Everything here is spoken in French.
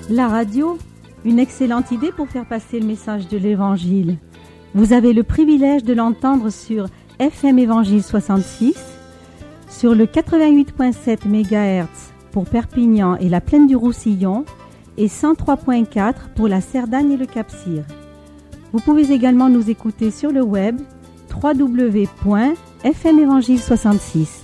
La radio, une excellente idée pour faire passer le message de l'Évangile. Vous avez le privilège de l'entendre sur FM Évangile 66, sur le 88.7 MHz pour Perpignan et la Plaine du Roussillon et 103.4 pour la Cerdagne et le Cap-Cyr. Vous pouvez également nous écouter sur le web www.fmevangile66.